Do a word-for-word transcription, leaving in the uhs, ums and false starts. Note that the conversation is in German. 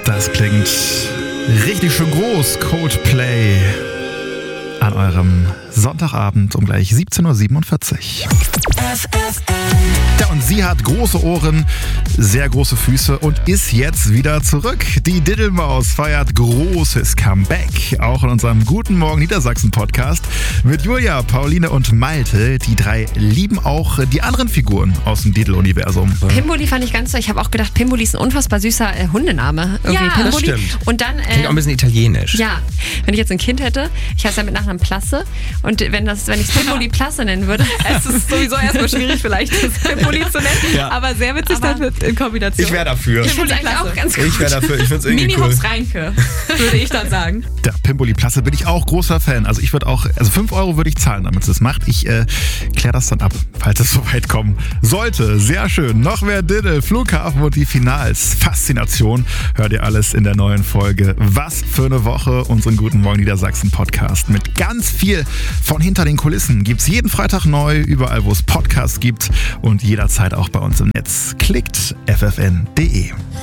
Das klingt richtig schön groß. Coldplay an eurem Sonntagabend um gleich siebzehn Uhr siebenundvierzig. F F M. Ja, und sie hat große Ohren, sehr große Füße und ist jetzt wieder zurück. Die Diddelmaus feiert großes Comeback. Auch in unserem Guten Morgen Niedersachsen Podcast mit Julia, Pauline und Malte. Die drei lieben auch die anderen Figuren aus dem Diddel-Universum. Pimboli fand ich ganz toll. Ich habe auch gedacht, Pimboli ist ein unfassbar süßer äh, Hundename. Irgendwie. Ja, Pimboli. das stimmt. Und dann, äh, Klingt auch ein bisschen italienisch. ja, wenn ich jetzt ein Kind hätte, ich heiße ja mit Nachnamen Plasse und wenn das, wenn ich es Pimboli Plasse nennen würde, Es ist sowieso erstmal schwierig, vielleicht das Pimboli zu nennen, Ja. aber sehr witzig Aber dann mit in Kombination. Ich wäre dafür. ich finde es eigentlich Klasse. auch ganz gut. Ich wäre dafür. Ich finde es irgendwie cool. Mini-Hops Reinke, würde ich dann sagen. Der Pimboli-Plasse bin ich auch großer Fan. Also ich würde auch, also fünf Euro würde ich zahlen, damit es das macht. Ich äh, kläre das dann ab, falls es soweit kommen sollte. Sehr schön. Noch mehr Diddle, Flughafen und die Finals. Faszination. Hört ihr alles in der neuen Folge. Was für eine Woche. Unseren Guten Morgen Niedersachsen Podcast. Mit ganz viel von hinter den Kulissen. Gibt's jeden Freitag neu, überall wo es Podcasts gibt und jederzeit auch bei uns im Netz. Klickt f f n punkt d e.